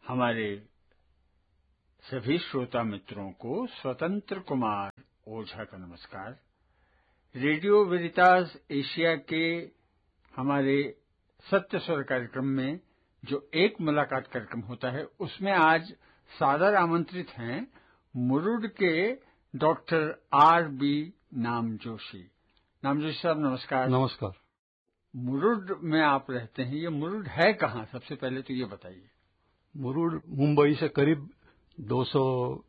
हमारे सभी श्रोता मित्रों को स्वतंत्र कुमार ओझा का नमस्कार। रेडियो वेरितास एशिया के हमारे सत्य स्वर कार्यक्रम में जो एक मुलाकात कार्यक्रम होता है, उसमें आज सादर आमंत्रित हैं मुरुड के डॉक्टर R.B. नामजोशी। नामजोशी साहब नमस्कार। नमस्कार। मुरुड में आप रहते हैं, ये मुरुड है कहाँ? सबसे पहले तो ये बताइए। मुरुड मुंबई से करीब 200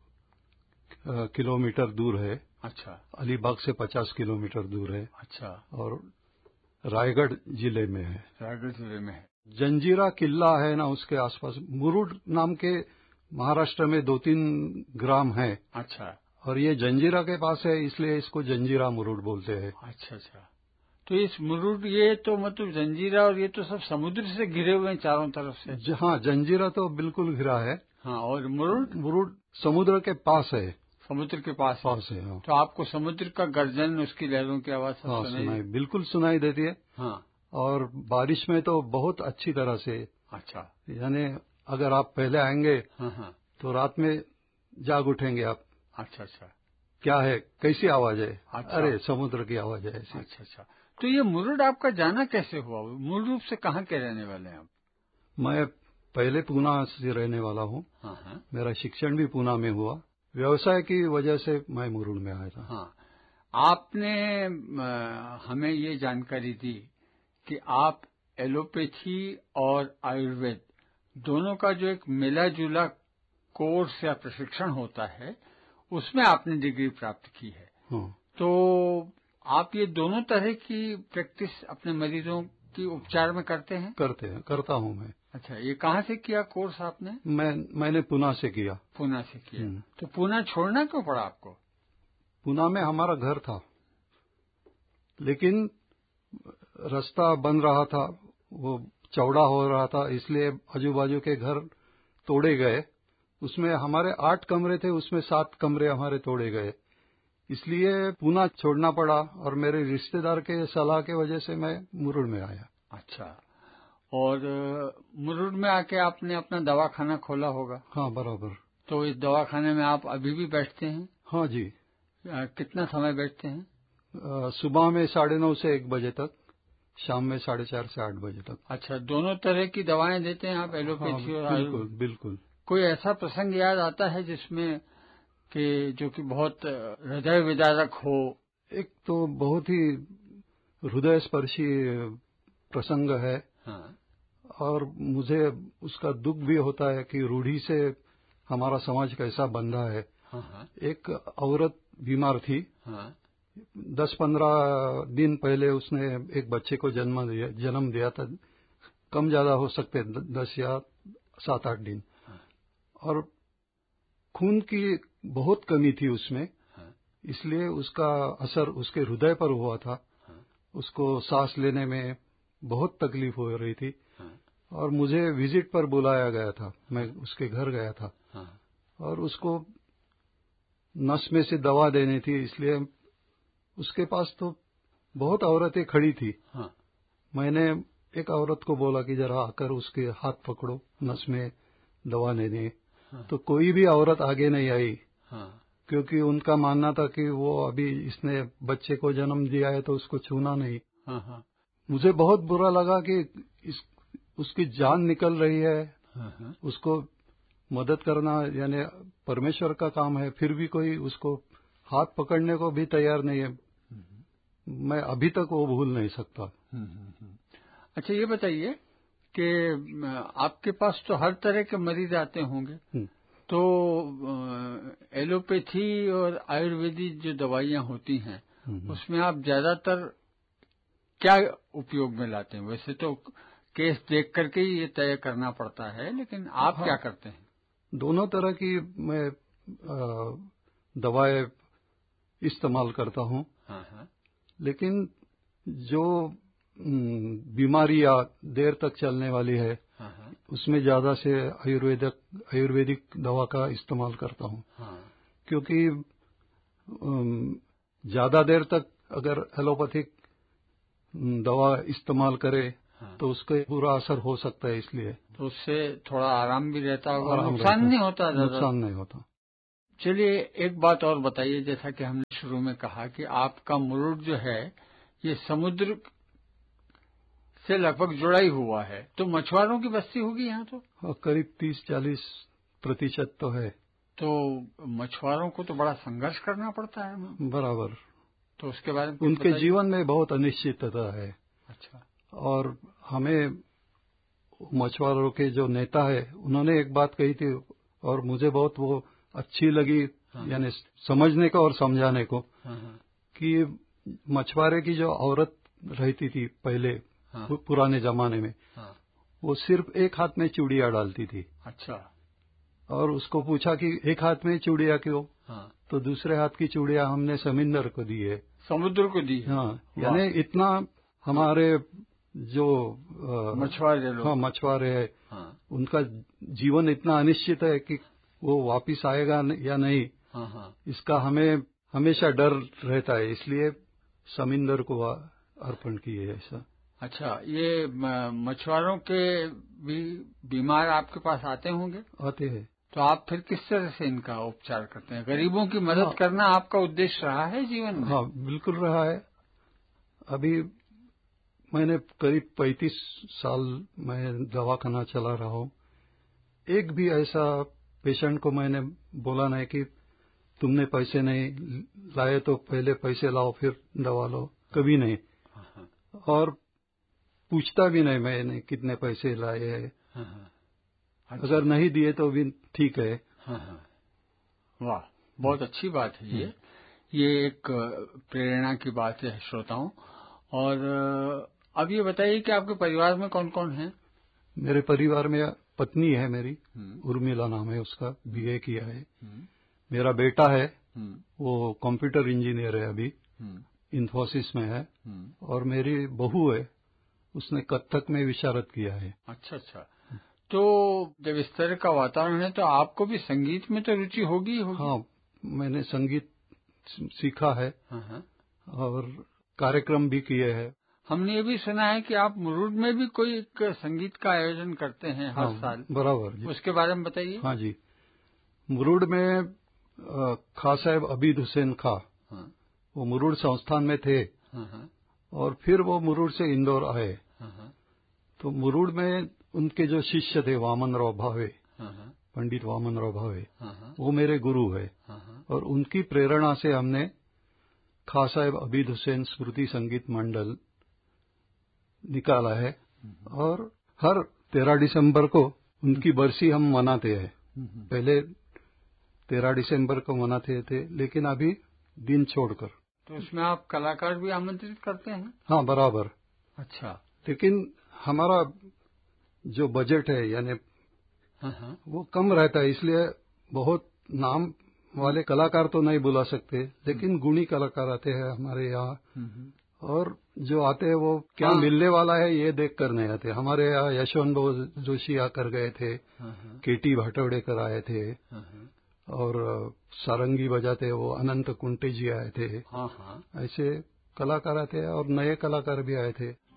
किलोमीटर दूर है। अच्छा। अलीबाग से 50 किलोमीटर दूर है। अच्छा। और रायगढ़ जिले में है। रायगढ़ जिले में है। जंजीरा किला है ना, उसके आसपास मुरुड नाम के महाराष्ट्र में 2-3 ग्राम है। अच्छा। और ये जंजीरा के पास है, इसलिए इसको जंजीरा मुरुड बोलते हैं। अच्छा अच्छा। तो इस मुरुड, ये तो मतलब जंजीरा और ये तो सब समुद्र से घिरे हुए हैं चारों तरफ से। हाँ, जंजीरा तो बिल्कुल घिरा है। हाँ, और मुरुड समुद्र के पास है। समुद्र के पास है। हाँ। तो आपको समुद्र का गर्जन, उसकी लहरों की आवाज सब सुनाई बिल्कुल सुनाई देती है। हाँ। और बारिश में तो बहुत अच्छी तरह से। अच्छा। यानी अगर आप पहले आएंगे हाँ, तो रात में जाग उठेंगे आप। अच्छा अच्छा। क्या है, कैसी आवाज है? अच्छा। अरे समुद्र की आवाज है ऐसी। अच्छा अच्छा। तो ये मुरुड आपका जाना कैसे हुआ? मूल रूप से कहाँ के रहने वाले हैं आप? मैं पहले पूना से रहने वाला हूँ। हाँ। मेरा शिक्षण भी पूना में हुआ। व्यवसाय की वजह से मैं मुरुड में आया था। हाँ। आपने हमें ये जानकारी दी कि आप एलोपैथी और आयुर्वेद दोनों का जो एक मिला जुला कोर्स या प्रशिक्षण होता है, उसमें आपने डिग्री प्राप्त की है। हाँ। तो आप ये दोनों तरह की प्रैक्टिस अपने मरीजों की उपचार में करते हैं? करता हूँ मैं। अच्छा, ये कहाँ से किया कोर्स आपने? मैंने पूना से किया। पूना से किया। तो पूना छोड़ना क्यों पड़ा आपको? पूना में हमारा घर था, लेकिन रास्ता बन रहा था, वो चौड़ा हो रहा था, इसलिए आजू बाजू के घर तोड़े गए। उसमें हमारे 8 कमरे थे, उसमें 7 कमरे हमारे तोड़े गए, इसलिए पूना छोड़ना पड़ा। और मेरे रिश्तेदार के सलाह के वजह से मैं मुरुड में आया। अच्छा। और मुरुड में आके आपने अपना दवाखाना खोला होगा? हाँ, बराबर। तो इस दवाखाने में आप अभी भी बैठते हैं? हाँ जी। कितना समय बैठते हैं? सुबह में 9:30 से 1 बजे तक, शाम में 4:30 से 8 बजे तक। अच्छा, दोनों तरह की दवाएं देते हैं आप, एलोपैथी और आयुर्वेद? बिल्कुल। कोई ऐसा प्रसंग याद आता है जिसमें कि जो कि बहुत हृदय विदारक हो? एक तो बहुत ही हृदय स्पर्शी प्रसंग है। हाँ। और मुझे उसका दुख भी होता है कि रूढ़ी से हमारा समाज कैसा बंधा है। हाँ। एक औरत बीमार थी। हाँ। 10-15 दिन पहले उसने एक बच्चे को जन्म दिया था। कम ज्यादा हो सकते 10 या 7-8 दिन। हाँ। और खून की बहुत कमी थी उसमें। हाँ। इसलिए उसका असर उसके हृदय पर हुआ था। हाँ। उसको सांस लेने में बहुत तकलीफ हो रही थी। हाँ। और मुझे विजिट पर बुलाया गया था, मैं उसके घर गया था। हाँ। और उसको नस में से दवा देनी थी, इसलिए उसके पास तो बहुत औरतें खड़ी थी। हाँ। मैंने एक औरत को बोला कि जरा आकर उसके हाथ पकड़ो, नस में दवा लेनी। हाँ। तो कोई भी औरत आगे नहीं आई। हाँ। क्योंकि उनका मानना था कि वो अभी इसने बच्चे को जन्म दिया है तो उसको छूना नहीं। हाँ। मुझे बहुत बुरा लगा कि उसकी जान निकल रही है। हाँ। उसको मदद करना यानी परमेश्वर का काम है, फिर भी कोई उसको हाथ पकड़ने को भी तैयार नहीं है। मैं अभी तक वो भूल नहीं सकता। अच्छा, ये बताइए कि आपके पास तो हर तरह के मरीज आते होंगे, तो एलोपैथी और आयुर्वेदिक जो दवाइयां होती हैं, उसमें आप ज्यादातर क्या उपयोग में लाते हैं? वैसे तो केस देख करके ही ये तय करना पड़ता है, लेकिन आप क्या करते हैं? दोनों तरह की मैं दवाएं इस्तेमाल करता हूँ। हाँ। लेकिन जो बीमारियां देर तक चलने वाली है, हाँ, उसमें ज्यादा से आयुर्वेदिक दवा का इस्तेमाल करता हूँ। हाँ। क्योंकि ज्यादा देर तक अगर एलोपैथिक दवा इस्तेमाल करे, हाँ, तो उसका बुरा असर हो सकता है, इसलिए तो उससे थोड़ा आराम भी रहता होगा, नुकसान नहीं होता, नुकसान नहीं होता। चलिए एक बात और बताइए, जैसा कि हमने शुरू में कहा कि आपका मुरुड जो है ये समुद्र से लगभग जुड़ा ही हुआ है, तो मछुआरों की बस्ती होगी यहाँ तो? करीब 30-40% तो है। तो मछुआरों को तो बड़ा संघर्ष करना पड़ता है। बराबर। तो उसके बारे में उनके जीवन में बहुत अनिश्चितता है। अच्छा। और हमें मछुआरों के जो नेता है उन्होंने एक बात कही थी और मुझे बहुत वो अच्छी लगी, यानी समझने को और समझाने को, कि मछुआरे की जो औरत रहती थी पहले पुराने जमाने में, वो सिर्फ एक हाथ में चूड़ियां डालती थी। अच्छा। और उसको पूछा कि एक हाथ में चूड़ियां क्यों? तो दूसरे हाथ की चूड़ियां हमने समुद्र को दी है। समुद्र को दी है? हाँ, यानी इतना हमारे जो मछुआरे लोग, मछुआरे है, उनका जीवन इतना अनिश्चित है कि वो वापिस आएगा या नहीं, इसका हमें हमेशा डर रहता है, इसलिए समुद्र को अर्पण किए ऐसा। अच्छा, ये मछुआरों के भी बीमार आपके पास आते होंगे? आते हैं। तो आप फिर किस तरह से इनका उपचार करते हैं? गरीबों की मदद करना आपका उद्देश्य रहा है जीवन में? हाँ, बिल्कुल रहा है। अभी मैंने करीब 35 साल मैं दवाखाना चला रहा हूँ। एक भी ऐसा पेशेंट को मैंने बोला नहीं कि तुमने पैसे नहीं लाए तो पहले पैसे लाओ फिर दवा लो, कभी नहीं। और पूछता भी नहीं मैंने कितने पैसे लाए हैं। अगर नहीं दिए तो भी ठीक है। वाह, बहुत अच्छी बात है ये एक प्रेरणा की बात है श्रोताओं। और अब ये बताइए कि आपके परिवार में कौन कौन है? मेरे परिवार में पत्नी है मेरी, उर्मिला नाम है उसका, बीए किया है। मेरा बेटा है, वो कंप्यूटर इंजीनियर है, अभी इन्फोसिस में है। और मेरी बहू है, उसने कत्थक में विशारद किया है। अच्छा अच्छा। तो जब इस तरह का वातावरण है तो आपको भी संगीत में तो रुचि होगी? हाँ, मैंने संगीत सीखा है और कार्यक्रम भी किए हैं। हमने ये भी सुना है कि आप मुरुड में भी कोई एक संगीत का आयोजन करते हैं हर साल। बराबर जी। उसके बारे में बताइए। हाँ जी, मुरुड में खां साहब अबीद हुसैन खां, वो मुरुड संस्थान में थे और फिर वो मुरुड से इंदौर आए। तो मुरुड में उनके जो शिष्य थे वामन राव भावे, पंडित वामन राव भावे, वो मेरे गुरु है। और उनकी प्रेरणा से हमने खां साहब अबीद हुसैन स्मृति संगीत मंडल निकाला है और हर 13 दिसंबर को उनकी बरसी हम मनाते हैं। पहले 13 दिसंबर को मनाते थे, लेकिन अभी दिन छोड़कर। तो उसमें आप कलाकार भी आमंत्रित करते हैं? हाँ, बराबर। अच्छा। लेकिन हमारा जो बजट है यानी वो कम रहता है, इसलिए बहुत नाम वाले कलाकार तो नहीं बुला सकते, लेकिन गुणी कलाकार आते हैं हमारे यहाँ। और जो आते हैं वो क्या मिलने वाला है ये देख कर नहीं आते। हमारे यहाँ यशवंत जोशी आकर गए थे, केटी भाटवड़ेकर आए थे, और सारंगी बजाते वो अनंत कुंटे जी आए थे। ऐसे कलाकार आते हैं और नए कलाकार भी आए थे।